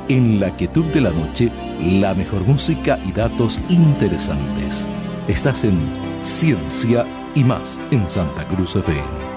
En la quietud de la noche, la mejor música y datos interesantes. Estás en Ciencia y Más en Santa Cruz FM.